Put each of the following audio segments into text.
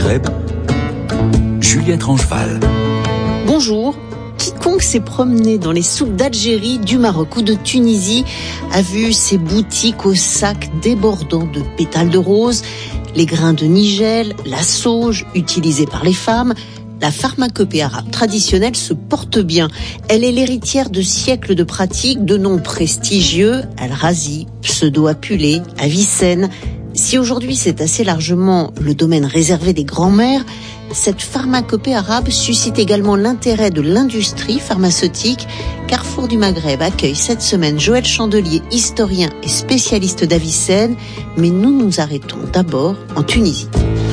Maghreb, Juliette Rangeval. Bonjour. Quiconque s'est promené dans les souks d'Algérie, du Maroc ou de Tunisie a vu ces boutiques aux sacs débordant de pétales de rose, les grains de nigel, la sauge utilisée par les femmes. La pharmacopée arabe traditionnelle se porte bien. Elle est l'héritière de siècles de pratiques, de noms prestigieux, Al-Razi, Pseudo-Apulé, Avicenne. Si aujourd'hui c'est assez largement le domaine réservé des grands-mères, cette pharmacopée arabe suscite également l'intérêt de l'industrie pharmaceutique. Carrefour du Maghreb accueille cette semaine Joël Chandelier, historien et spécialiste d'Avicenne. Mais nous nous arrêtons d'abord en Tunisie.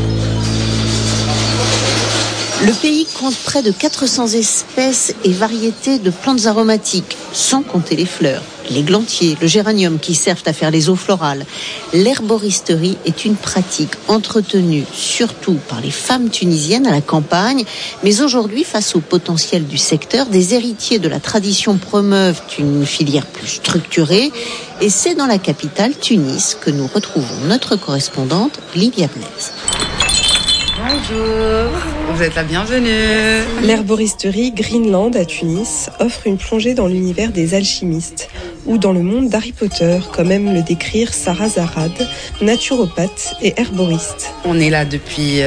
Le pays compte près de 400 espèces et variétés de plantes aromatiques, sans compter les fleurs, l'églantier, le géranium qui servent à faire les eaux florales. L'herboristerie est une pratique entretenue surtout par les femmes tunisiennes à la campagne, mais aujourd'hui, face au potentiel du secteur, des héritiers de la tradition promeuvent une filière plus structurée, et c'est dans la capitale, Tunis, que nous retrouvons notre correspondante Livia Blaise. Bonjour, vous êtes la bienvenue. L'herboristerie Greenland à Tunis offre une plongée dans l'univers des alchimistes ou dans le monde d'Harry Potter, comme aime le décrire Sarah Zarad, naturopathe et herboriste. On est là depuis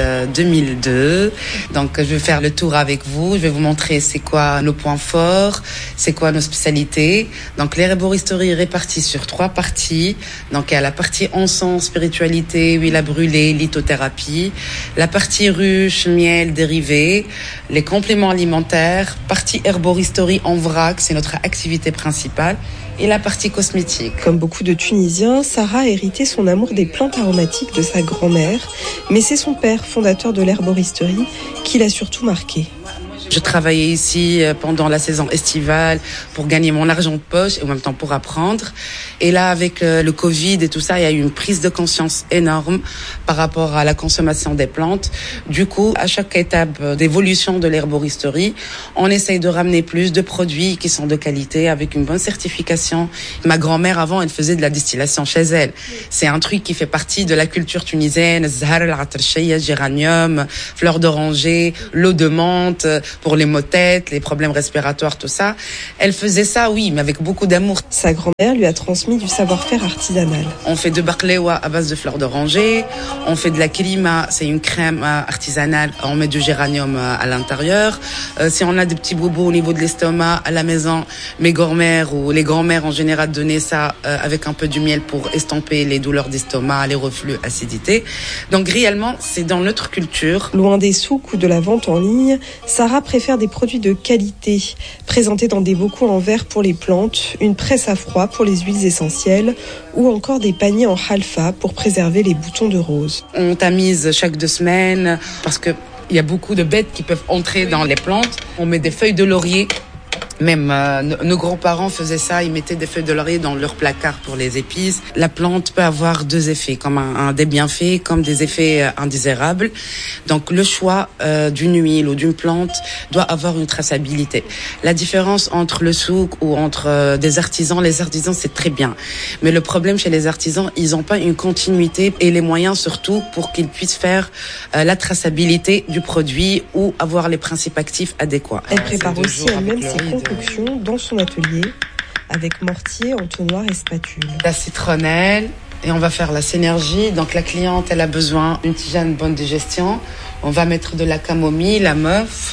2002, donc je vais faire le tour avec vous. Je vais vous montrer c'est quoi nos points forts, c'est quoi nos spécialités. Donc l'herboristerie est répartie sur 3 parties. Donc il y a la partie encens, spiritualité, huile à brûler, lithothérapie. La partie ruche, miel, dérivés, les compléments alimentaires, partie herboristerie en vrac, c'est notre activité principale, et la partie cosmétique. Comme beaucoup de Tunisiens, Sarah a hérité son amour des plantes aromatiques de sa grand-mère, mais c'est son père, fondateur de l'herboristerie, qui l'a surtout marqué. Je travaillais ici pendant la saison estivale pour gagner mon argent de poche et en même temps pour apprendre. Et là, avec le Covid et tout ça, il y a eu une prise de conscience énorme par rapport à la consommation des plantes. Du coup, à chaque étape d'évolution de l'herboristerie, on essaye de ramener plus de produits qui sont de qualité avec une bonne certification. Ma grand-mère, avant, elle faisait de la distillation chez elle. C'est un truc qui fait partie de la culture tunisienne. Zahar al-atarchiya, géranium, fleurs d'oranger, l'eau de menthe, pour les maux de tête, les problèmes respiratoires, tout ça. Elle faisait ça, oui, mais avec beaucoup d'amour. Sa grand-mère lui a transmis du savoir-faire artisanal. On fait de barklewa à base de fleurs d'oranger. On fait de la klima, c'est une crème artisanale. On met du géranium à l'intérieur. Si on a des petits bobos au niveau de l'estomac à la maison, mes grand-mères ou les grand-mères en général donnaient ça avec un peu du miel pour estomper les douleurs d'estomac, les reflux, acidité. Donc réellement, c'est dans notre culture. Loin des souks ou de la vente en ligne, Sarah préfère des produits de qualité, présentés dans des bocaux en verre pour les plantes, une presse à froid pour les huiles essentielles ou encore des paniers en halfa pour préserver les boutons de rose. On tamise chaque 2 semaines parce que il y a beaucoup de bêtes qui peuvent entrer dans les plantes. On met des feuilles de laurier. Même nos grands-parents faisaient ça, ils mettaient des feuilles de laurier dans leur placard pour les épices. La plante peut avoir 2 effets, comme des bienfaits, comme des effets indésirables. Donc le choix d'une huile ou d'une plante doit avoir une traçabilité. La différence entre le souk ou entre des artisans, les artisans c'est très bien. Mais le problème chez les artisans, ils n'ont pas une continuité et les moyens surtout pour qu'ils puissent faire la traçabilité du produit ou avoir les principes actifs adéquats. Elle prépare aussi elle-même ses concoctions dans son atelier avec mortier, entonnoir et spatule. La citronnelle et on va faire la synergie. Donc la cliente, elle a besoin d'une tisane bonne digestion. On va mettre de la camomille, la meuf.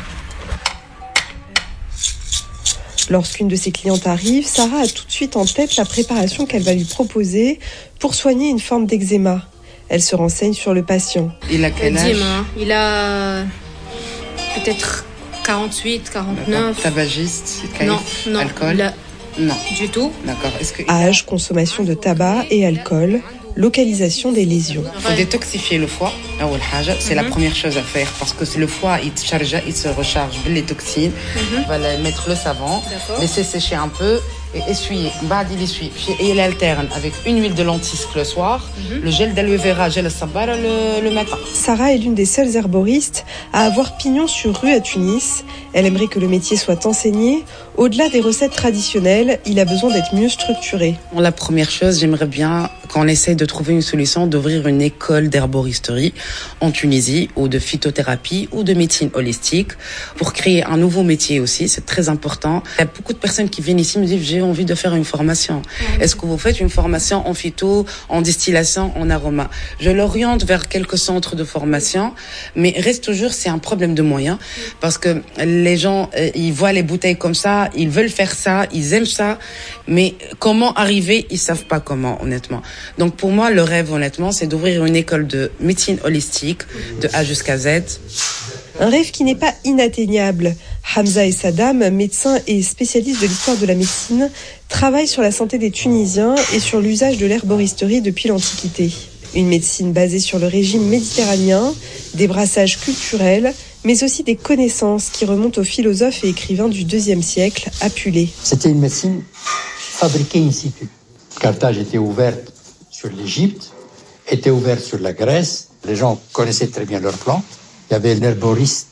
Lorsqu'une de ses clientes arrive, Sarah a tout de suite en tête la préparation qu'elle va lui proposer pour soigner une forme d'eczéma. Elle se renseigne sur le patient. Il a quel âge ? Il a peut-être 48, 49. Tabagiste, non, alcool ? Non. Du tout. D'accord. Âge, consommation de tabac et alcool, localisation des lésions. Il faut détoxifier le foie. C'est la première chose à faire parce que le foie, il se recharge les toxines. On va mettre le savon, laisser sécher un peu et essuyer. Il essuie. Et il alterne avec une huile de lentisque le soir, le gel d'aloe vera, gel sabara le matin. Sarah est l'une des seules herboristes à avoir pignon sur rue à Tunis. Elle aimerait que le métier soit enseigné. Au-delà des recettes traditionnelles, il a besoin d'être mieux structuré. La première chose, j'aimerais bien qu'on essaie de trouver une solution d'ouvrir une école d'herboristerie en Tunisie, ou de phytothérapie, ou de médecine holistique, pour créer un nouveau métier aussi. C'est très important. Il y a beaucoup de personnes qui viennent ici me disent, j'ai envie de faire une formation. Est-ce que vous faites une formation en phyto, en distillation, en aroma? Je l'oriente vers quelques centres de formation, mais reste toujours, c'est un problème de moyens, parce que les gens, ils voient les bouteilles comme ça, ils veulent faire ça, ils aiment ça, mais comment arriver, ils savent pas comment, honnêtement. Donc pour moi, le rêve, honnêtement, c'est d'ouvrir une école de médecine holistique, de A jusqu'à Z. Un rêve qui n'est pas inatteignable. Hamza et Saddam, médecins et spécialistes de l'histoire de la médecine, travaillent sur la santé des Tunisiens et sur l'usage de l'herboristerie depuis l'Antiquité. Une médecine basée sur le régime méditerranéen, des brassages culturels, mais aussi des connaissances qui remontent aux philosophes et écrivains du IIe siècle, Apulée. C'était une médecine fabriquée in situ. Carthage était ouverte sur l'Égypte, était ouverte sur la Grèce. Les gens connaissaient très bien leurs plantes. Il y avait l'herboriste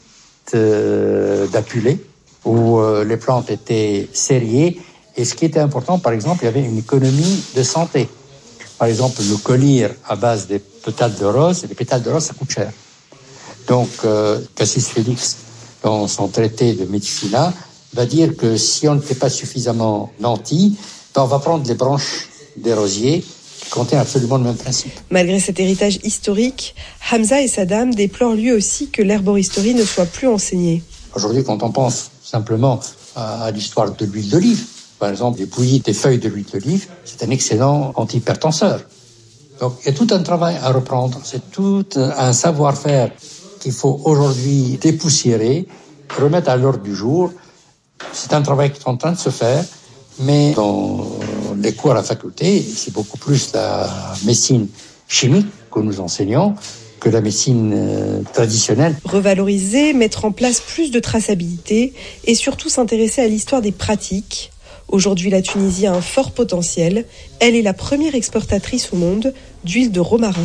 d'Apulée, où les plantes étaient serrées. Et ce qui était important, par exemple, il y avait une économie de santé. Par exemple, le collier à base des pétales de rose, et les pétales de rose, ça coûte cher. Donc, Cassius Félix, dans son traité de Medicina, va dire que si on n'était pas suffisamment nanti, on va prendre les branches des rosiers qui contiennent absolument le même principe. Malgré cet héritage historique, Hamza et Saddam déplorent lui aussi que l'herboristerie ne soit plus enseignée. Aujourd'hui, quand on pense simplement à l'histoire de l'huile d'olive, par exemple, dépouiller des feuilles de l'huile d'olive, c'est un excellent antihypertenseur. Donc, il y a tout un travail à reprendre, c'est tout un savoir-faire qu'il faut aujourd'hui dépoussiérer, remettre à l'ordre du jour. C'est un travail qui est en train de se faire, mais dans les cours à la faculté, c'est beaucoup plus la médecine chimique que nous enseignons que la médecine traditionnelle. Revaloriser, mettre en place plus de traçabilité et surtout s'intéresser à l'histoire des pratiques. Aujourd'hui, la Tunisie a un fort potentiel. Elle est la première exportatrice au monde d'huile de romarin.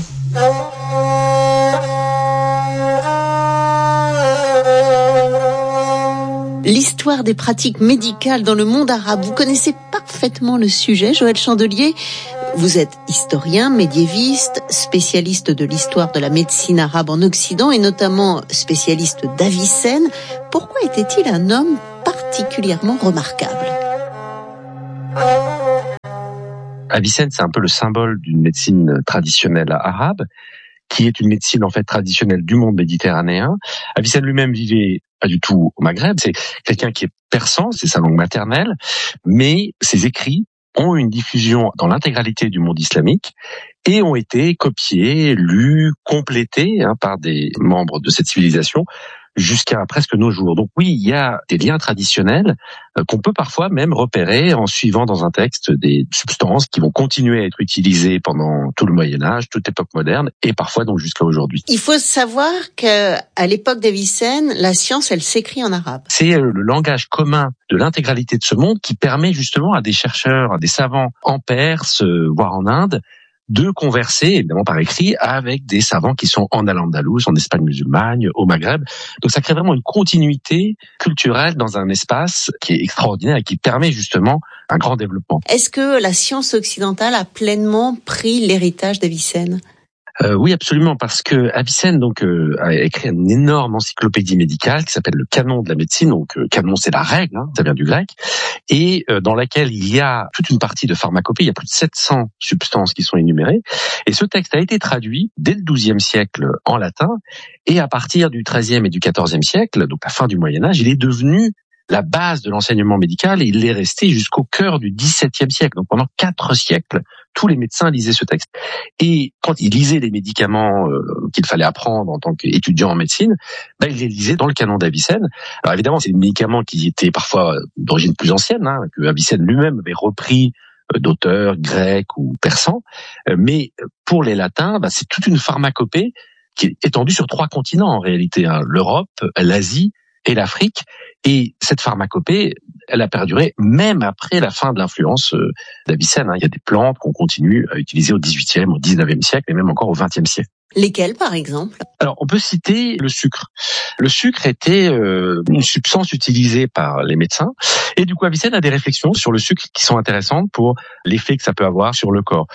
L'histoire des pratiques médicales dans le monde arabe. Vous connaissez parfaitement le sujet, Joël Chandelier. Vous êtes historien, médiéviste, spécialiste de l'histoire de la médecine arabe en Occident et notamment spécialiste d'Avicenne. Pourquoi était-il un homme particulièrement remarquable ? Avicenne, c'est un peu le symbole d'une médecine traditionnelle arabe, qui est une médecine en fait traditionnelle du monde méditerranéen. Avicenne lui-même vivait pas du tout au Maghreb, c'est quelqu'un qui est persan, c'est sa langue maternelle, mais ses écrits ont une diffusion dans l'intégralité du monde islamique et ont été copiés, lus, complétés par des membres de cette civilisation jusqu'à presque nos jours. Donc oui, il y a des liens traditionnels qu'on peut parfois même repérer en suivant dans un texte des substances qui vont continuer à être utilisées pendant tout le Moyen-Âge, toute époque moderne et parfois donc jusqu'à aujourd'hui. Il faut savoir qu'à l'époque d'Avicenne, la science, elle s'écrit en arabe. C'est le langage commun de l'intégralité de ce monde qui permet justement à des chercheurs, à des savants en Perse, voire en Inde, de converser, évidemment par écrit, avec des savants qui sont en Al-Andalus, en Espagne musulmane, au Maghreb. Donc ça crée vraiment une continuité culturelle dans un espace qui est extraordinaire et qui permet justement un grand développement. Est-ce que la science occidentale a pleinement pris l'héritage d'Avicenne ? Oui, absolument, parce que Avicenne a écrit une énorme encyclopédie médicale qui s'appelle le Canon de la médecine. Donc canon, c'est la règle, ça vient du grec, et dans laquelle il y a toute une partie de pharmacopée. Il y a plus de 700 substances qui sont énumérées. Et ce texte a été traduit dès le XIIe siècle en latin, et à partir du XIIIe et du XIVe siècle, donc la fin du Moyen Âge, il est devenu la base de l'enseignement médical et il est resté jusqu'au cœur du XVIIe siècle. Donc pendant 4 siècles, tous les médecins lisaient ce texte. Et quand ils lisaient les médicaments qu'il fallait apprendre en tant qu'étudiant en médecine, ils les lisaient dans le canon d'Avicenne. Alors évidemment, c'est des médicaments qui étaient parfois d'origine plus ancienne, que Avicenne lui-même avait repris d'auteurs grecs ou persans. Mais pour les latins, c'est toute une pharmacopée qui est étendue sur 3 continents en réalité, l'Europe, l'Asie et l'Afrique. Et cette pharmacopée, elle a perduré même après la fin de l'influence d'Avicenne. Il y a des plantes qu'on continue à utiliser au XVIIIe, au XIXe siècle et même encore au XXe siècle. Lesquelles, par exemple ? Alors, on peut citer le sucre. Le sucre était une substance utilisée par les médecins. Et du coup, Avicenne a des réflexions sur le sucre qui sont intéressantes pour l'effet que ça peut avoir sur le corps.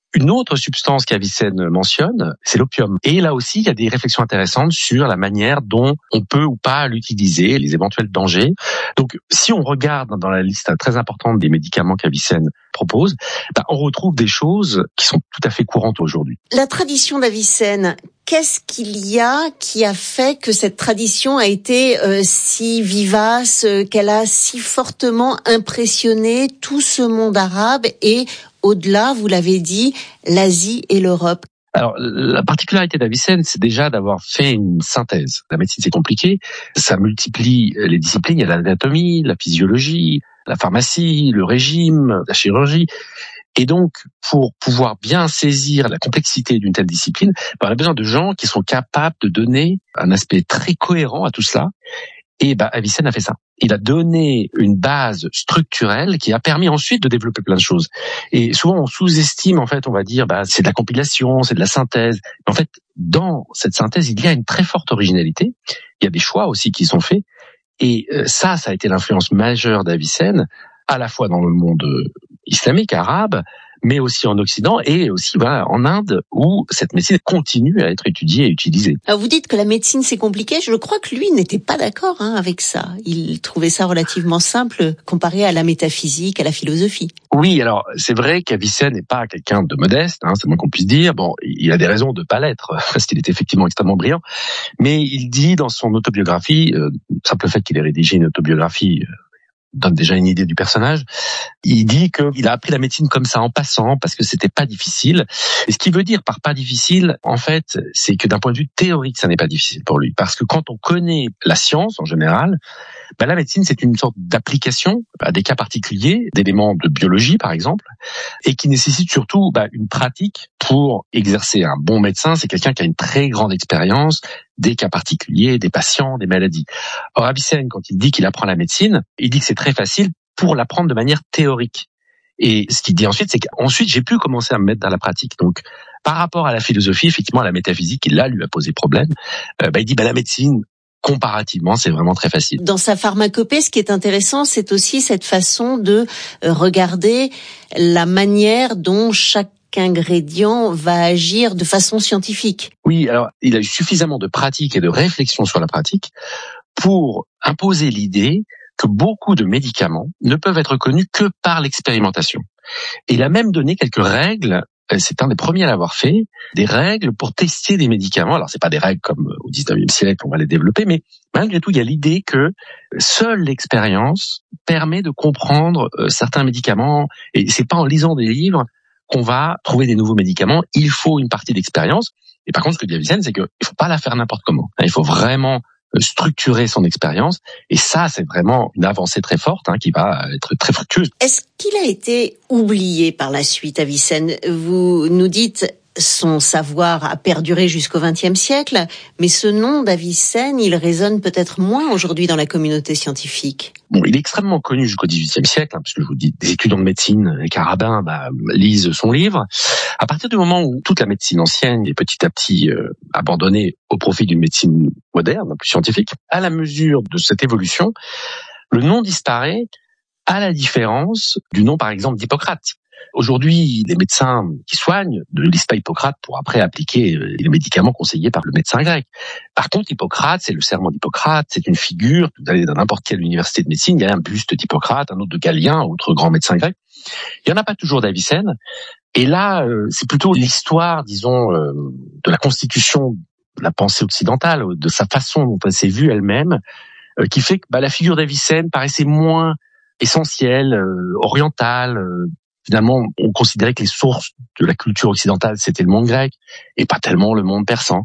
Une autre substance qu'Avicenne mentionne, c'est l'opium. Et là aussi, il y a des réflexions intéressantes sur la manière dont on peut ou pas l'utiliser, les éventuels dangers. Donc, si on regarde dans la liste très importante des médicaments qu'Avicenne propose, on retrouve des choses qui sont tout à fait courantes aujourd'hui. La tradition d'Avicenne, qu'est-ce qu'il y a qui a fait que cette tradition a été si vivace, qu'elle a si fortement impressionné tout ce monde arabe et au-delà, vous l'avez dit, l'Asie et l'Europe? Alors, la particularité d'Avicenne, c'est déjà d'avoir fait une synthèse. La médecine, c'est compliqué. Ça multiplie les disciplines. Il y a l'anatomie, la physiologie, la pharmacie, le régime, la chirurgie. Et donc, pour pouvoir bien saisir la complexité d'une telle discipline, on a besoin de gens qui sont capables de donner un aspect très cohérent à tout cela. Et Avicenne a fait ça. Il a donné une base structurelle qui a permis ensuite de développer plein de choses. Et souvent, on sous-estime, en fait, on va dire, c'est de la compilation, c'est de la synthèse. Mais en fait, dans cette synthèse, il y a une très forte originalité. Il y a des choix aussi qui sont faits. Et ça a été l'influence majeure d'Avicenne, à la fois dans le monde islamique, arabe, mais aussi en Occident et aussi en Inde, où cette médecine continue à être étudiée et utilisée. Alors vous dites que la médecine c'est compliqué, je crois que lui n'était pas d'accord avec ça. Il trouvait ça relativement simple comparé à la métaphysique, à la philosophie. Oui, alors c'est vrai qu'Avicenne n'est pas quelqu'un de modeste, c'est moins qu'on puisse dire. Bon, il a des raisons de pas l'être, parce qu'il était effectivement extrêmement brillant, mais il dit dans son autobiographie, le simple fait qu'il ait rédigé une autobiographie donne déjà une idée du personnage. Il dit qu'il a appris la médecine comme ça en passant parce que c'était pas difficile. Et ce qu'il veut dire par pas difficile, en fait, c'est que d'un point de vue théorique, ça n'est pas difficile pour lui. Parce que quand on connaît la science en général, la médecine c'est une sorte d'application à des cas particuliers, d'éléments de biologie par exemple, et qui nécessite surtout une pratique pour exercer. Un bon médecin, c'est quelqu'un qui a une très grande expérience des cas particuliers, des patients, des maladies. Or, Avicenne, quand il dit qu'il apprend la médecine, il dit que c'est très facile pour l'apprendre de manière théorique. Et ce qu'il dit ensuite, c'est qu'ensuite, j'ai pu commencer à me mettre dans la pratique. Donc, par rapport à la philosophie, effectivement, à la métaphysique, qui là, lui a posé problème, il dit, la médecine, comparativement, c'est vraiment très facile. Dans sa pharmacopée, ce qui est intéressant, c'est aussi cette façon de regarder la manière dont chaque ingrédient va agir de façon scientifique. Oui, alors il a eu suffisamment de pratique et de réflexion sur la pratique pour imposer l'idée que beaucoup de médicaments ne peuvent être connus que par l'expérimentation. Et il a même donné quelques règles, c'est un des premiers à l'avoir fait, des règles pour tester des médicaments. Alors c'est pas des règles comme au 19e siècle, on va les développer, mais malgré tout, il y a l'idée que seule l'expérience permet de comprendre certains médicaments, et c'est pas en lisant des livres qu'on va trouver des nouveaux médicaments. Il faut une partie d'expérience. Et par contre, ce que dit Avicenne, c'est qu'il faut pas la faire n'importe comment. Il faut vraiment structurer son expérience. Et ça, c'est vraiment une avancée très forte qui va être très fructueuse. Est-ce qu'il a été oublié par la suite, Avicenne? Vous nous dites son savoir a perduré jusqu'au XXe siècle, mais ce nom d'Avicenne, il résonne peut-être moins aujourd'hui dans la communauté scientifique. Bon, il est extrêmement connu jusqu'au XVIIIe siècle, parce que je vous dis, des étudiants de médecine, les carabins, lisent son livre. À partir du moment où toute la médecine ancienne est petit à petit abandonnée au profit d'une médecine moderne, plus scientifique, à la mesure de cette évolution, le nom disparaît, à la différence du nom, par exemple, d'Hippocrate. Aujourd'hui, les médecins qui soignent ne lisent pas Hippocrate pour après appliquer les médicaments conseillés par le médecin grec. Par contre, Hippocrate, c'est le serment d'Hippocrate, c'est une figure. Vous allez dans n'importe quelle université de médecine, il y a un buste d'Hippocrate, un autre de Galien, autre grand médecin grec. Il n'y en a pas toujours d'Avicenne. Et là, c'est plutôt l'histoire, disons, de la constitution de la pensée occidentale, de sa façon dont elle s'est vue elle-même, qui fait que la figure d'Avicenne paraissait moins essentielle, orientale. Finalement, on considérait que les sources de la culture occidentale, c'était le monde grec et pas tellement le monde persan.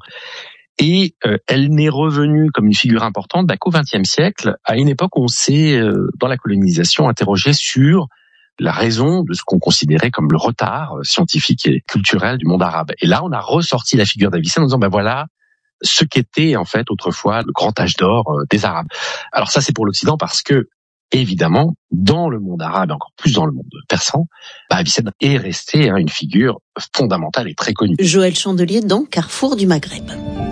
Et elle n'est revenue comme une figure importante qu'au XXe siècle, à une époque où on s'est, dans la colonisation, interrogé sur la raison de ce qu'on considérait comme le retard scientifique et culturel du monde arabe. Et là, on a ressorti la figure d'Avicenne en disant, voilà ce qu'était en fait autrefois le grand âge d'or des Arabes. Alors ça, c'est pour l'Occident parce que évidemment, dans le monde arabe, et encore plus dans le monde persan, Avicenne est resté une figure fondamentale et très connue. Joël Chandelier dans Carrefour du Maghreb.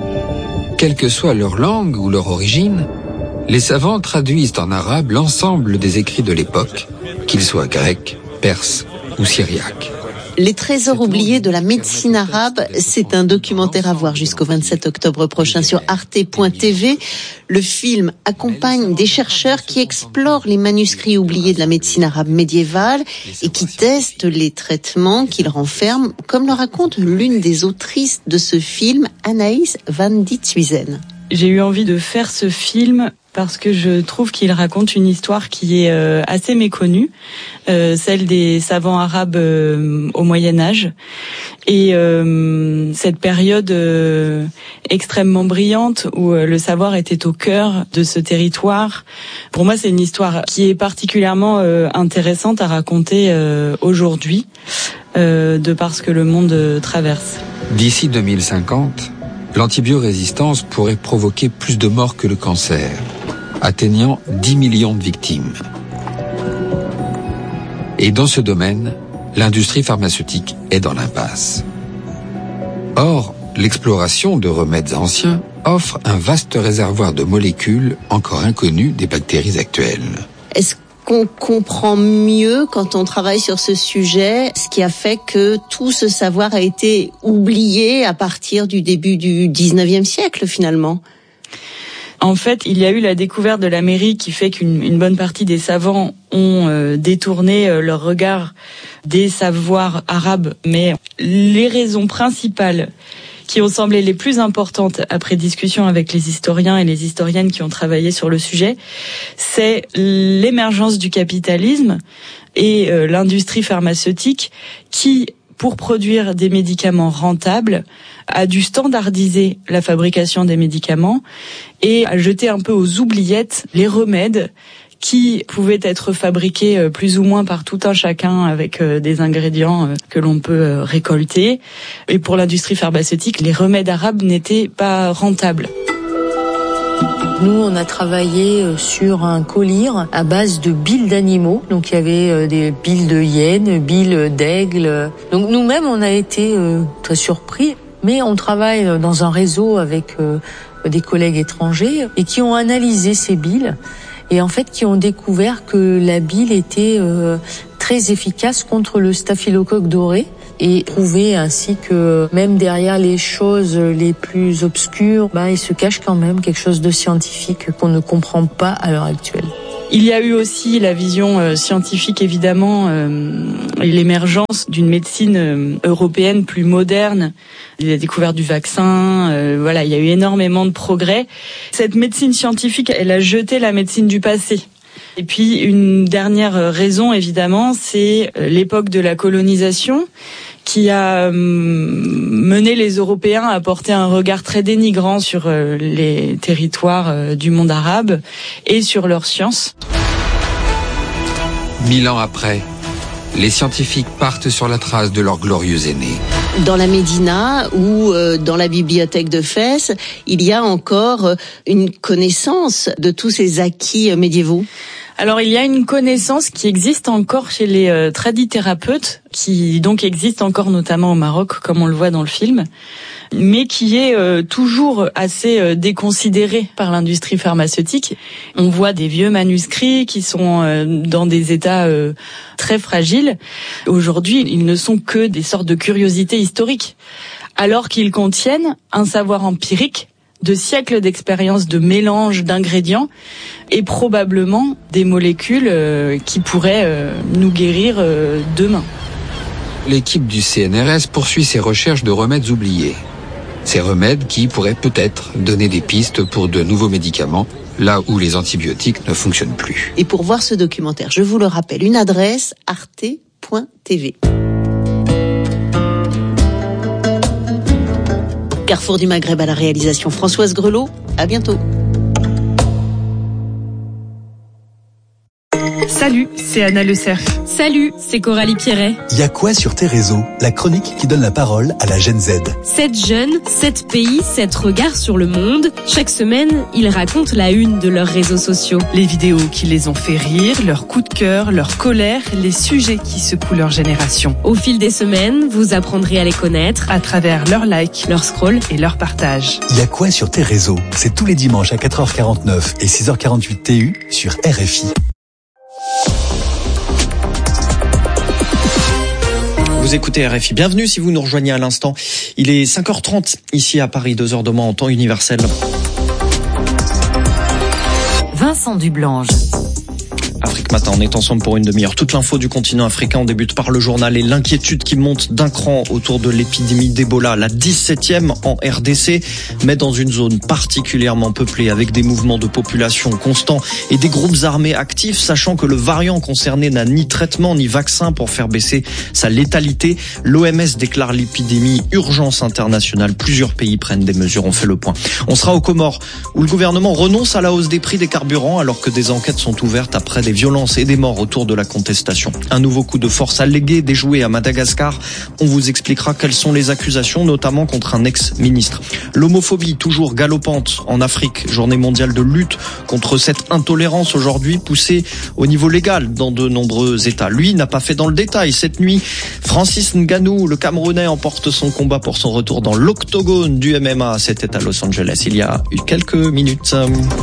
Quelle que soit leur langue ou leur origine, les savants traduisent en arabe l'ensemble des écrits de l'époque, qu'ils soient grecs, perses ou syriaques. Les trésors oubliés de la médecine arabe, c'est un documentaire à voir jusqu'au 27 octobre prochain sur arte.tv. Le film accompagne des chercheurs qui explorent les manuscrits oubliés de la médecine arabe médiévale et qui testent les traitements qu'ils renferment, comme le raconte l'une des autrices de ce film, Anaïs van Dithuizen. J'ai eu envie de faire ce film parce que je trouve qu'il raconte une histoire qui est assez méconnue, celle des savants arabes au Moyen-Âge. Et cette période extrêmement brillante où le savoir était au cœur de ce territoire, pour moi c'est une histoire qui est particulièrement intéressante à raconter aujourd'hui, de par ce que le monde traverse. D'ici 2050, l'antibiorésistance pourrait provoquer plus de morts que le cancer, atteignant 10 millions de victimes. Et dans ce domaine, l'industrie pharmaceutique est dans l'impasse. Or, l'exploration de remèdes anciens offre un vaste réservoir de molécules encore inconnues des bactéries actuelles. Est-ce qu'on comprend mieux quand on travaille sur ce sujet ce qui a fait que tout ce savoir a été oublié à partir du début du 19e siècle finalement ? En fait, il y a eu la découverte de l'Amérique qui fait qu'une bonne partie des savants ont détourné leur regard des savoirs arabes. Mais les raisons principales qui ont semblé les plus importantes après discussion avec les historiens et les historiennes qui ont travaillé sur le sujet, c'est l'émergence du capitalisme et l'industrie pharmaceutique qui, pour produire des médicaments rentables, a dû standardiser la fabrication des médicaments et a jeté un peu aux oubliettes les remèdes qui pouvaient être fabriqués plus ou moins par tout un chacun avec des ingrédients que l'on peut récolter. Et pour l'industrie pharmaceutique, les remèdes arabes n'étaient pas rentables. Nous, on a travaillé sur un collyre à base de billes d'animaux. Donc, il y avait des billes de hyène, billes d'aigle. Donc, nous-mêmes, on a été très surpris. Mais on travaille dans un réseau avec des collègues étrangers et qui ont analysé ces billes et en fait qui ont découvert que la bile était très efficace contre le staphylocoque doré et prouvé ainsi que même derrière les choses les plus obscures, il se cache quand même quelque chose de scientifique qu'on ne comprend pas à l'heure actuelle. Il y a eu aussi la vision scientifique, évidemment, et l'émergence d'une médecine européenne plus moderne. La découverte du vaccin, il y a eu énormément de progrès. Cette médecine scientifique, elle a jeté la médecine du passé. Et puis, une dernière raison, évidemment, c'est l'époque de la colonisation qui a mené les Européens à porter un regard très dénigrant sur les territoires du monde arabe et sur leurs sciences. 1000 ans après, les scientifiques partent sur la trace de leurs glorieux aînés. Dans la Médina ou dans la bibliothèque de Fès, il y a encore une connaissance de tous ces acquis médiévaux. Alors, il y a une connaissance qui existe encore chez les tradithérapeutes, qui donc existe encore notamment au Maroc, comme on le voit dans le film, mais qui est toujours assez déconsidérée par l'industrie pharmaceutique. On voit des vieux manuscrits qui sont dans des états très fragiles. Aujourd'hui, ils ne sont que des sortes de curiosités historiques, alors qu'ils contiennent un savoir empirique de siècles d'expérience de mélange d'ingrédients et probablement des molécules qui pourraient nous guérir demain. L'équipe du CNRS poursuit ses recherches de remèdes oubliés. Ces remèdes qui pourraient peut-être donner des pistes pour de nouveaux médicaments, là où les antibiotiques ne fonctionnent plus. Et pour voir ce documentaire, je vous le rappelle, une adresse arte.tv. Carrefour du Maghreb à la réalisation Françoise Grelot. À bientôt. Salut, c'est Anna Le Cerf. Salut, c'est Coralie Pierret. Y a quoi sur tes réseaux? La chronique qui donne la parole à la Gen Z. 7 jeunes, 7 pays, 7 regards sur le monde. Chaque semaine, ils racontent la une de leurs réseaux sociaux. Les vidéos qui les ont fait rire, leurs coups de cœur, leur colère, les sujets qui secouent leur génération. Au fil des semaines, vous apprendrez à les connaître à travers leurs likes, leurs scrolls et leurs partages. Y a quoi sur tes réseaux? C'est tous les dimanches à 4h49 et 6h48 TU sur RFI. Vous Vous écoutez RFI. Bienvenue si vous nous rejoignez à l'instant. Il est 5h30 ici à Paris, 2h de moins en temps universel. Vincent Dublange. Afrique Matin, on est ensemble pour une demi-heure. Toute l'info du continent africain, on débute par le journal et l'inquiétude qui monte d'un cran autour de l'épidémie d'Ebola. La 17e en RDC, mais dans une zone particulièrement peuplée avec des mouvements de population constants et des groupes armés actifs, sachant que le variant concerné n'a ni traitement ni vaccin pour faire baisser sa létalité. L'OMS déclare l'épidémie urgence internationale. Plusieurs pays prennent des mesures, on fait le point. On sera aux Comores, où le gouvernement renonce à la hausse des prix des carburants alors que des enquêtes sont ouvertes après des violences et des morts autour de la contestation. Un nouveau coup de force allégué déjoué à Madagascar. On vous expliquera quelles sont les accusations, notamment contre un ex-ministre. L'homophobie toujours galopante en Afrique. Journée mondiale de lutte contre cette intolérance aujourd'hui poussée au niveau légal dans de nombreux États. Lui n'a pas fait dans le détail. Cette nuit, Francis Ngannou, le Camerounais, emporte son combat pour son retour dans l'octogone du MMA. C'était à Los Angeles il y a quelques minutes.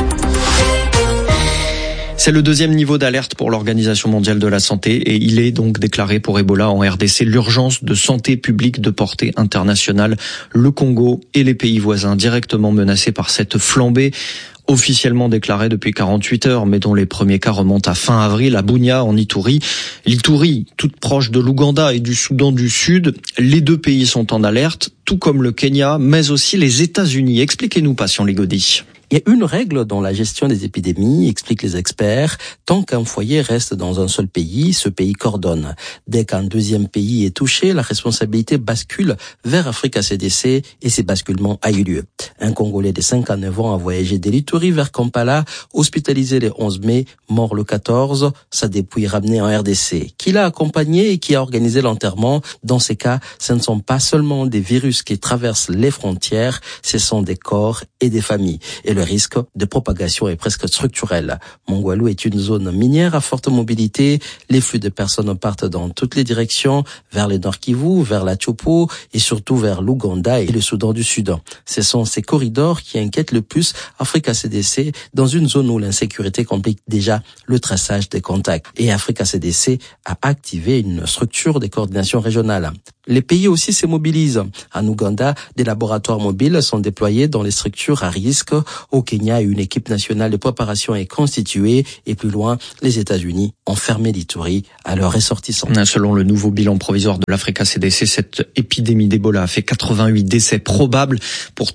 C'est le deuxième niveau d'alerte pour l'Organisation mondiale de la santé et il est donc déclaré pour Ebola en RDC l'urgence de santé publique de portée internationale. Le Congo et les pays voisins directement menacés par cette flambée officiellement déclarée depuis 48 heures, mais dont les premiers cas remontent à fin avril à Bunia en Ituri. L'Ituri, toute proche de l'Ouganda et du Soudan du Sud, les deux pays sont en alerte, tout comme le Kenya, mais aussi les États-Unis. Expliquez-nous, Patient Ligodi. Il y a une règle dans la gestion des épidémies, expliquent les experts. Tant qu'un foyer reste dans un seul pays, ce pays coordonne. Dès qu'un deuxième pays est touché, la responsabilité bascule vers Africa CDC et ces basculements a eu lieu. Un Congolais de 59 ans a voyagé de l'Ituri vers Kampala, hospitalisé le 11 mai, mort le 14, sa dépouille ramenée en RDC. Qui l'a accompagné et qui a organisé l'enterrement? Dans ces cas, ce ne sont pas seulement des virus qui traversent les frontières, ce sont des corps et des familles. Et le risque de propagation est presque structurel. Mongwalu est une zone minière à forte mobilité. Les flux de personnes partent dans toutes les directions, vers le Nord Kivu, vers la Tchopo et surtout vers l'Ouganda et le Soudan du Sud. Ce sont ces corridors qui inquiètent le plus Africa CDC dans une zone où l'insécurité complique déjà le traçage des contacts. Et Africa CDC a activé une structure de coordination régionale. Les pays aussi se mobilisent. En Ouganda, des laboratoires mobiles sont déployés dans les structures à risque. Au Kenya, une équipe nationale de préparation est constituée. Et plus loin, les États-Unis ont fermé l'Ituri à leurs ressortissants. Selon le nouveau bilan provisoire de l'Africa CDC, cette épidémie d'Ebola a fait 88 décès probables pour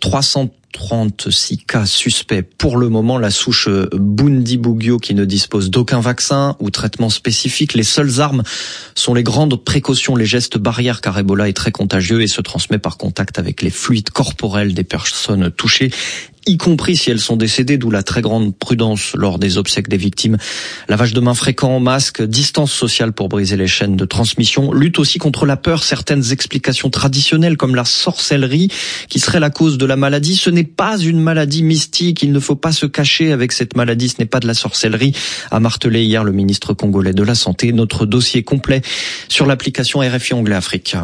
336 cas suspects. Pour le moment, la souche Bundibugyo qui ne dispose d'aucun vaccin ou traitement spécifique. Les seules armes sont les grandes précautions, les gestes barrières, car Ebola est très contagieux et se transmet par contact avec les fluides corporels des personnes touchées, y compris si elles sont décédées, d'où la très grande prudence lors des obsèques des victimes. Lavage de mains fréquent, masque, distance sociale pour briser les chaînes de transmission, lutte aussi contre la peur. Certaines explications traditionnelles comme la sorcellerie qui serait la cause de la maladie. Ce n'est pas une maladie mystique, il ne faut pas se cacher avec cette maladie, ce n'est pas de la sorcellerie, a martelé hier le ministre congolais de la Santé. Notre dossier complet sur l'application RFI Anglais Afrique.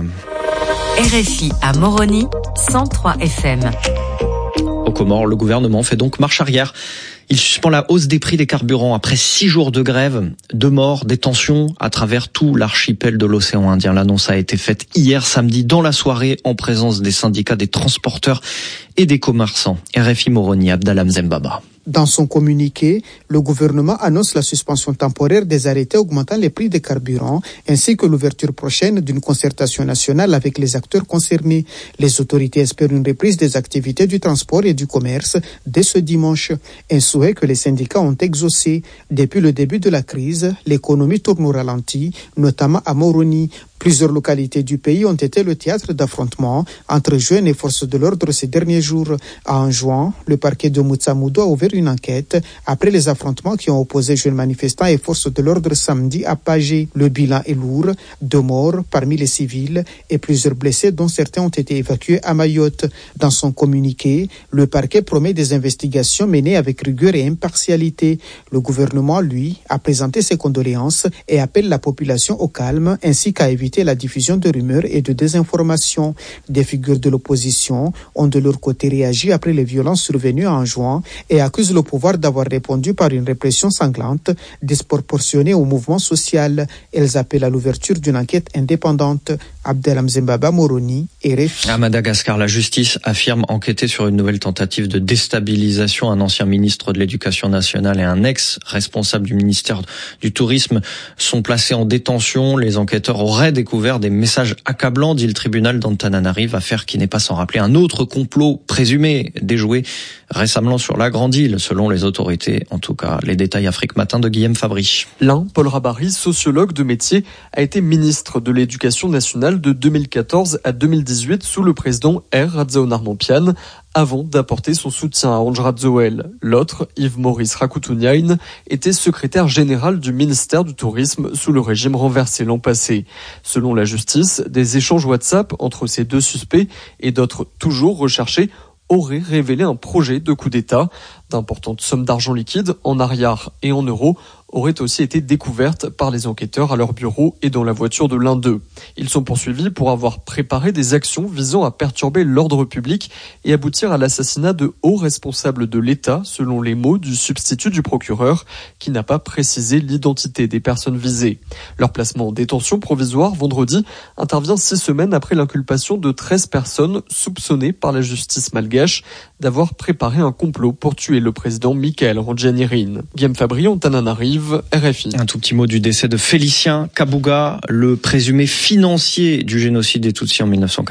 RFI à Moroni, 103 FM. Aux Comores, le gouvernement fait donc marche arrière. Il suspend la hausse des prix des carburants après 6 jours de grève, de morts, des tensions à travers tout l'archipel de l'océan Indien. L'annonce a été faite hier samedi dans la soirée en présence des syndicats des transporteurs et des commerçants. RFI Moroni, Abdallah Mzembaba. Dans son communiqué, le gouvernement annonce la suspension temporaire des arrêtés augmentant les prix des carburants ainsi que l'ouverture prochaine d'une concertation nationale avec les acteurs concernés. Les autorités espèrent une reprise des activités du transport et du commerce dès ce dimanche. Un souhait que les syndicats ont exaucé. Depuis le début de la crise, l'économie tourne au ralenti, notamment à Moroni. Plusieurs localités du pays ont été le théâtre d'affrontements entre jeunes et forces de l'ordre ces derniers jours. En juin, le parquet de Moutsamoudo a ouvert une enquête après les affrontements qui ont opposé jeunes manifestants et forces de l'ordre samedi à Pagé. Le bilan est lourd, 2 morts parmi les civils et plusieurs blessés dont certains ont été évacués à Mayotte. Dans son communiqué, le parquet promet des investigations menées avec rigueur et impartialité. Le gouvernement, lui, a présenté ses condoléances et appelle la population au calme ainsi qu'à éviter la diffusion de rumeurs et de désinformation. Des figures de l'opposition ont de leur côté réagi après les violences survenues en juin et accusent le pouvoir d'avoir répondu par une répression sanglante, disproportionnée au mouvement social. Elles appellent à l'ouverture d'une enquête indépendante. Abdelham Zembaba, Moroni, RFI. À Madagascar, la justice affirme enquêter sur une nouvelle tentative de déstabilisation. Un ancien ministre de l'Éducation nationale et un ex-responsable du ministère du Tourisme sont placés en détention. Les enquêteurs auraient découvert des messages accablants, dit le tribunal d'Antananarive, affaire qui n'est pas sans rappeler un autre complot présumé déjoué récemment sur la Grande Île, selon les autorités. En tout cas, les détails Afrique Matin de Guillaume Fabry. L'un, Paul Rabary, sociologue de métier, a été ministre de l'Éducation nationale de 2014 à 2018 sous le président R. Radzaonarmampian, avant d'apporter son soutien à Ange Radzoel. L'autre, Yves-Maurice Rakoutuniaïn, était secrétaire général du ministère du Tourisme sous le régime renversé l'an passé. Selon la justice, des échanges WhatsApp entre ces deux suspects et d'autres toujours recherchés auraient révélé un projet de coup d'État. D'importantes sommes d'argent liquide, en arrière et en euros, auraient aussi été découvertes par les enquêteurs à leur bureau et dans la voiture de l'un d'eux. Ils sont poursuivis pour avoir préparé des actions visant à perturber l'ordre public et aboutir à l'assassinat de hauts responsables de l'État, selon les mots du substitut du procureur, qui n'a pas précisé l'identité des personnes visées. Leur placement en détention provisoire vendredi intervient 6 semaines après l'inculpation de 13 personnes soupçonnées par la justice malgache d'avoir préparé un complot pour tuer le président Michael Randjanirin. Guillaume Fabry, Antananarive, RFI. Un tout petit mot du décès de Félicien Kabuga, le présumé financier du génocide des Tutsis en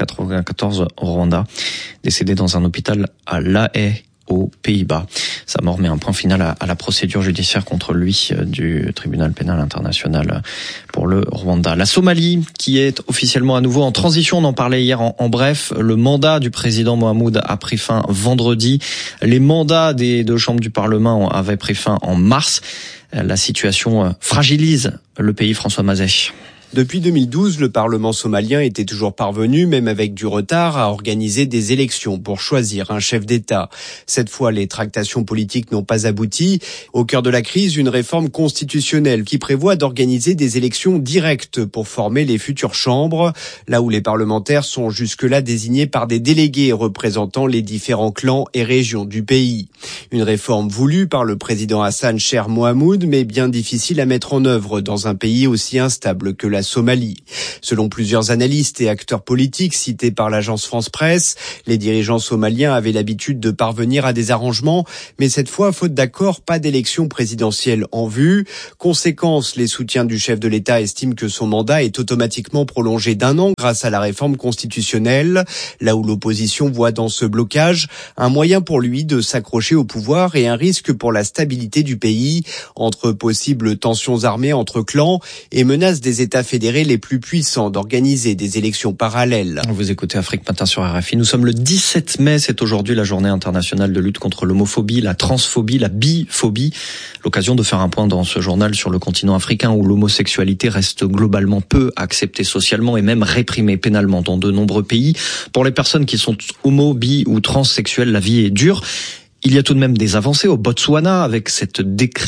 1994 au Rwanda, décédé dans un hôpital à La Haye, aux Pays-Bas. Sa mort met un point final à la procédure judiciaire contre lui du tribunal pénal international pour le Rwanda. La Somalie, qui est officiellement à nouveau en transition, on en parlait hier en bref. Le mandat du président Mohamoud a pris fin vendredi. Les mandats des deux chambres du Parlement avaient pris fin en mars. La situation fragilise le pays, François Mazet. Depuis 2012, le Parlement somalien était toujours parvenu, même avec du retard, à organiser des élections pour choisir un chef d'État. Cette fois, les tractations politiques n'ont pas abouti. Au cœur de la crise, une réforme constitutionnelle qui prévoit d'organiser des élections directes pour former les futures chambres, là où les parlementaires sont jusque-là désignés par des délégués représentant les différents clans et régions du pays. Une réforme voulue par le président Hassan Sheikh Mohamud, mais bien difficile à mettre en œuvre dans un pays aussi instable que la Somalie. Selon plusieurs analystes et acteurs politiques cités par l'agence France-Presse, les dirigeants somaliens avaient l'habitude de parvenir à des arrangements, mais cette fois, faute d'accord, pas d'élection présidentielle en vue. Conséquence, les soutiens du chef de l'État estiment que son mandat est automatiquement prolongé d'1 an grâce à la réforme constitutionnelle, là où l'opposition voit dans ce blocage un moyen pour lui de s'accrocher au pouvoir et un risque pour la stabilité du pays, entre possibles tensions armées entre clans et menaces des États fédérés les plus puissants d'organiser des élections parallèles. Vous écoutez Afrique Matin sur RFI. Nous sommes le 17 mai. C'est aujourd'hui la journée internationale de lutte contre l'homophobie, la transphobie, la biphobie. L'occasion de faire un point dans ce journal sur le continent africain où l'homosexualité reste globalement peu acceptée socialement et même réprimée pénalement dans de nombreux pays. Pour les personnes qui sont homo, bi ou transsexuelles, la vie est dure. Il y a tout de même des avancées au Botswana avec cette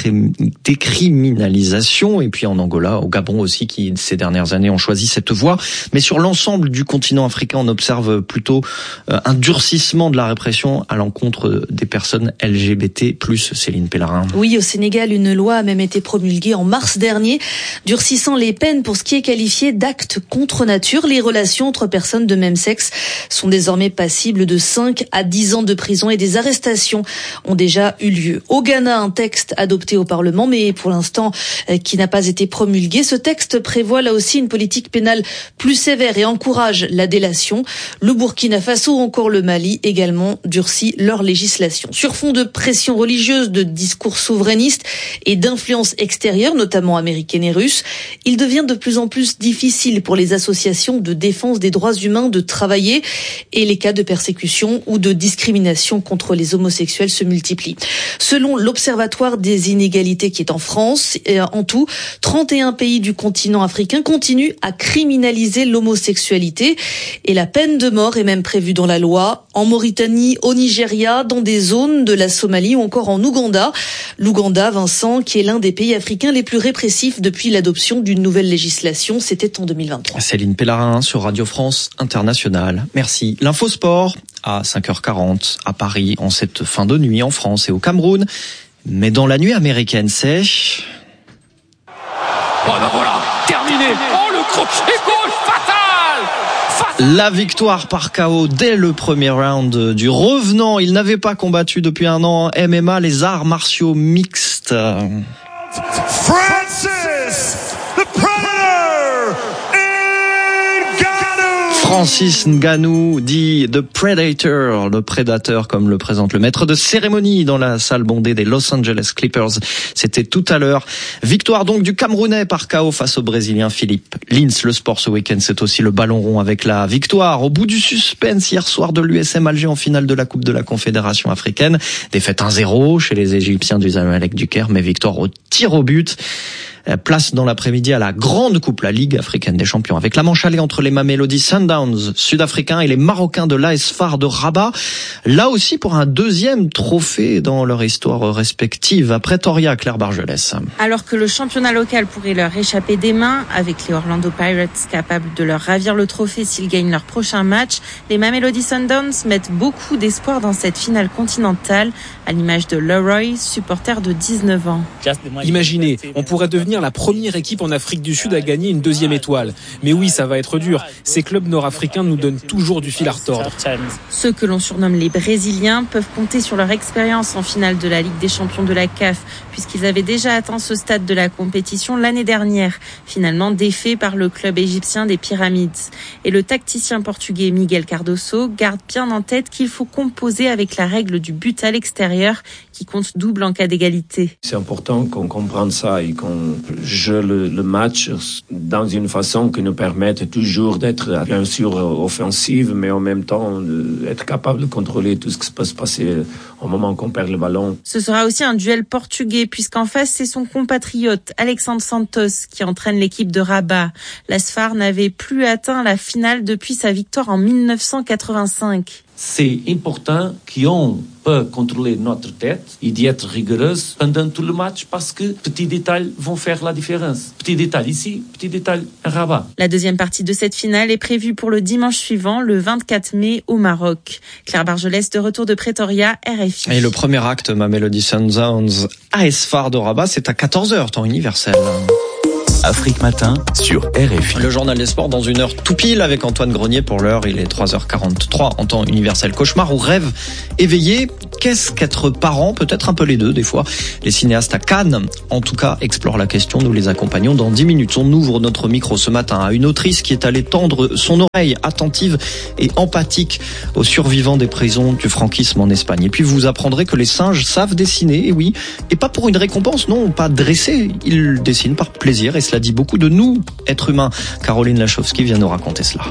décriminalisation et puis en Angola, au Gabon aussi qui ces dernières années ont choisi cette voie. Mais sur l'ensemble du continent africain, on observe plutôt un durcissement de la répression à l'encontre des personnes LGBT+. Céline Pellarin. Oui, au Sénégal, une loi a même été promulguée en mars dernier, durcissant les peines pour ce qui est qualifié d'actes contre nature. Les relations entre personnes de même sexe sont désormais passibles de 5 à 10 ans de prison et des arrestations ont déjà eu lieu. Au Ghana, un texte adopté au Parlement, mais pour l'instant qui n'a pas été promulgué. Ce texte prévoit là aussi une politique pénale plus sévère et encourage la délation. Le Burkina Faso ou encore le Mali également durcit leur législation. Sur fond de pression religieuse, de discours souverainistes et d'influence extérieure, notamment américaine et russe, il devient de plus en plus difficile pour les associations de défense des droits humains de travailler et les cas de persécution ou de discrimination contre les homosexuels se multiplient. Selon l'Observatoire des inégalités qui est en France, en tout, 31 pays du continent africain continuent à criminaliser l'homosexualité et la peine de mort est même prévue dans la loi en Mauritanie, au Nigeria, dans des zones de la Somalie ou encore en Ouganda. L'Ouganda, Vincent, qui est l'un des pays africains les plus répressifs depuis l'adoption d'une nouvelle législation, c'était en 2023. Céline Pellarin sur Radio France Internationale. Merci. L'infosport à 5h40 à Paris en cette fin de nuit en France et au Cameroun. Mais dans la nuit américaine, c'est... Oh ben voilà, terminé. Oh le crochet gauche fatal. La victoire par KO dès le premier round du revenant. Il n'avait pas combattu depuis un an en MMA, les arts martiaux mixtes. Francis Ngannou dit The Predator, le prédateur comme le présente le maître de cérémonie dans la salle bondée des Los Angeles Clippers. C'était tout à l'heure. Victoire donc du Camerounais par KO face au Brésilien Philippe Lins. Le sport ce week-end, c'est aussi le ballon rond avec la victoire au bout du suspense hier soir de l'USM Alger en finale de la Coupe de la Confédération africaine. Défaite 1-0 chez les Égyptiens du Zamalek du Caire, mais victoire au tir au but. Place dans l'après-midi à la grande coupe, la Ligue africaine des champions, avec la manche allée entre les Mamelody Sundowns sud-africains et les Marocains de l'AS FAR de Rabat. Là aussi pour un deuxième trophée dans leur histoire respective à Pretoria, Claire Bargelès. Alors que le championnat local pourrait leur échapper des mains, avec les Orlando Pirates capables de leur ravir le trophée s'ils gagnent leur prochain match, les Mamelody Sundowns mettent beaucoup d'espoir dans cette finale continentale, à l'image de Leroy, supporter de 19 ans. Imaginez, on pourrait devenir la première équipe en Afrique du Sud à gagner une deuxième étoile. Mais oui, ça va être dur. Ces clubs nord-africains nous donnent toujours du fil à retordre. Ceux que l'on surnomme les Brésiliens peuvent compter sur leur expérience en finale de la Ligue des champions de la CAF, puisqu'ils avaient déjà atteint ce stade de la compétition l'année dernière, finalement défait par le club égyptien des Pyramides. Et le tacticien portugais Miguel Cardoso garde bien en tête qu'il faut composer avec la règle du but à l'extérieur, qui compte double en cas d'égalité. C'est important qu'on comprenne ça et qu'on joue le match dans une façon qui nous permette toujours d'être bien sûr offensive, mais en même temps être capable de contrôler tout ce qui peut se passer au moment qu'on perd le ballon. Ce sera aussi un duel portugais, puisqu'en face c'est son compatriote Alexandre Santos qui entraîne l'équipe de Rabat. L'AS FAR n'avait plus atteint la finale depuis sa victoire en 1985. C'est important qu'on peut contrôler notre tête et d'être rigoureuse pendant tout le match parce que petits détails vont faire la différence. Petit détail ici, petit détail à Rabat. La deuxième partie de cette finale est prévue pour le dimanche suivant, le 24 mai au Maroc. Claire Bargelès de retour de Pretoria, RFI. Et le premier acte Mamelody Sundowns AS FAR de Rabat, c'est à 14h, temps universel. Afrique Matin sur RFI. Le journal des sports dans une heure tout pile avec Antoine Grenier. Pour l'heure, il est 3h43 en temps universel. Cauchemar ou rêve éveillé? Qu'est-ce qu'être parent? Peut-être un peu les deux des fois. Les cinéastes à Cannes, en tout cas, explorent la question. Nous les accompagnons dans 10 minutes. On ouvre notre micro ce matin à une autrice qui est allée tendre son oreille attentive et empathique aux survivants des prisons du franquisme en Espagne. Et puis vous apprendrez que les singes savent dessiner, et oui, et pas pour une récompense, non, pas dresser. Ils dessinent par plaisir et cela dit beaucoup de nous, êtres humains. Caroline Lachowski vient nous raconter cela.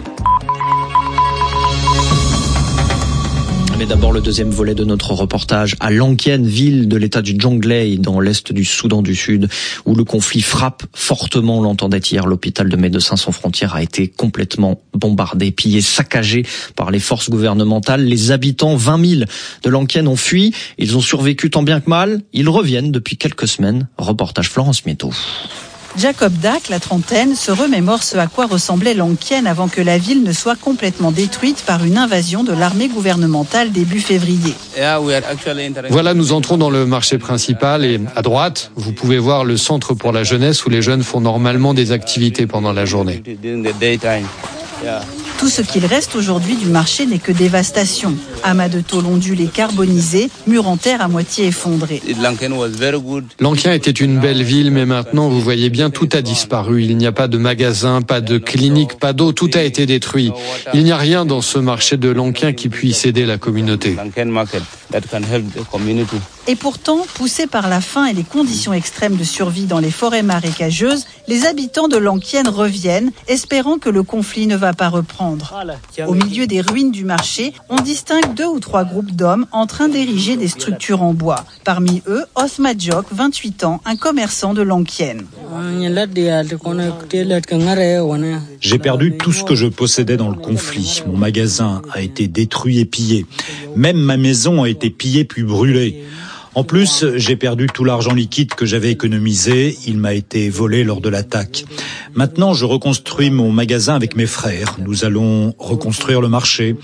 Mais d'abord le deuxième volet de notre reportage à Lankien, ville de l'état du Jonglei dans l'est du Soudan du Sud, où le conflit frappe fortement. On l'entendait hier, l'hôpital de Médecins sans frontières a été complètement bombardé, pillé, saccagé par les forces gouvernementales. Les habitants, 20 000 de Lankien ont fui. Ils ont survécu tant bien que mal. Ils reviennent depuis quelques semaines. Reportage Florence Mieto. Jacob Dac, la trentaine, se remémore ce à quoi ressemblait Lankien avant que la ville ne soit complètement détruite par une invasion de l'armée gouvernementale début février. Voilà, nous entrons dans le marché principal et à droite, vous pouvez voir le centre pour la jeunesse où les jeunes font normalement des activités pendant la journée. Tout ce qu'il reste aujourd'hui du marché n'est que dévastation. Amas de tôle ondulés carbonisés, murs en terre à moitié effondrés. Lankien était une belle ville, mais maintenant, vous voyez bien, tout a disparu. Il n'y a pas de magasin, pas de clinique, pas d'eau, tout a été détruit. Il n'y a rien dans ce marché de Lankien qui puisse aider la communauté. Et pourtant, poussés par la faim et les conditions extrêmes de survie dans les forêts marécageuses, les habitants de Lankien reviennent, espérant que le conflit ne va pas reprendre. Au milieu des ruines du marché, on distingue 2 ou 3 groupes d'hommes en train d'ériger des structures en bois. Parmi eux, Osma Djok, 28 ans, un commerçant de Lankien. J'ai perdu tout ce que je possédais dans le conflit. Mon magasin a été détruit et pillé. Même ma maison a été pillée puis brûlée. En plus, j'ai perdu tout l'argent liquide que j'avais économisé. Il m'a été volé lors de l'attaque. Maintenant, je reconstruis mon magasin avec mes frères. Nous allons reconstruire le marché.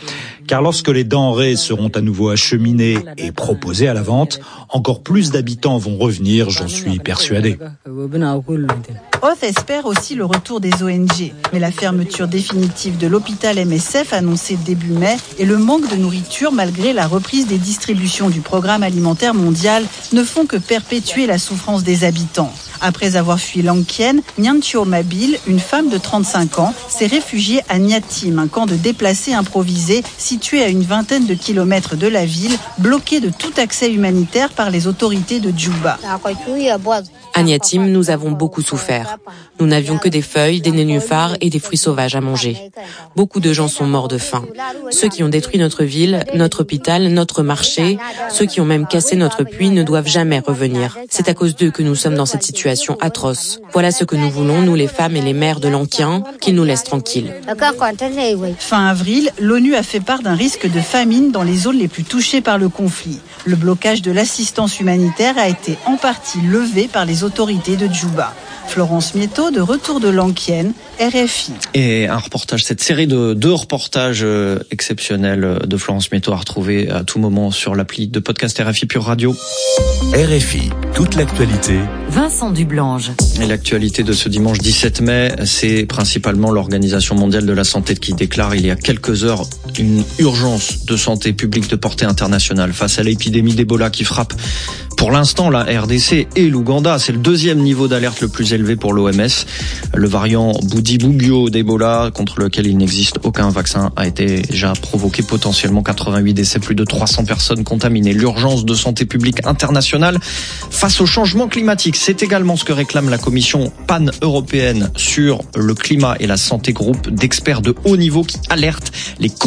Car lorsque les denrées seront à nouveau acheminées et proposées à la vente, encore plus d'habitants vont revenir, j'en suis persuadé. Oth espère aussi le retour des ONG. Mais la fermeture définitive de l'hôpital MSF annoncée début mai et le manque de nourriture malgré la reprise des distributions du programme alimentaire mondial ne font que perpétuer la souffrance des habitants. Après avoir fui Lankien, Nyantio Mabil, une femme de 35 ans, s'est réfugiée à Nyatim, un camp de déplacés improvisé situé à une vingtaine de kilomètres de la ville, bloqué de tout accès humanitaire par les autorités de Djouba. À Nyatim, nous avons beaucoup souffert. Nous n'avions que des feuilles, des nénuphars et des fruits sauvages à manger. Beaucoup de gens sont morts de faim. Ceux qui ont détruit notre ville, notre hôpital, notre marché, ceux qui ont même cassé notre puits ne doivent jamais revenir. C'est à cause d'eux que nous sommes dans cette situation atroce. Voilà ce que nous voulons, nous les femmes et les mères de Lankien, qu'ils nous laissent tranquilles. Fin avril, l'ONU a fait part d'un risque de famine dans les zones les plus touchées par le conflit. Le blocage de l'assistance humanitaire a été en partie levé par les autorités de Djouba. Florence Mieto, de retour de Lankien, RFI. Et un reportage, cette série de 2 reportages exceptionnels de Florence Mieto à retrouver à tout moment sur l'appli de podcast RFI Pure Radio. RFI, toute l'actualité. Vincent Dublange. Et l'actualité de ce dimanche 17 mai, c'est principalement l'Organisation mondiale de la santé qui déclare il y a quelques heures une urgence de santé publique de portée internationale face à l'épidémie d'Ebola qui frappe pour l'instant la RDC et l'Ouganda. C'est le 2e niveau d'alerte le plus élevé pour l'OMS. Le variant Bundibugyo d'Ebola, contre lequel il n'existe aucun vaccin, a déjà provoqué potentiellement 88 décès, plus de 300 personnes contaminées. L'urgence de santé publique internationale face au changement climatique, c'est également ce que réclame la Commission pan-européenne sur le climat et la santé, groupe d'experts de haut niveau qui alerte les